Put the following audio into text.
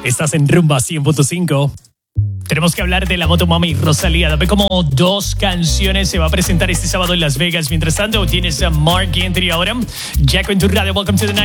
Estás en Rumba 100.5. Tenemos que hablar de la Motomami Rosalía. Dame como 2 canciones. Se va a presentar este sábado en Las Vegas. Mientras tanto, tienes a Marc Anthony ahora. Jaco en tu radio. Welcome to the night.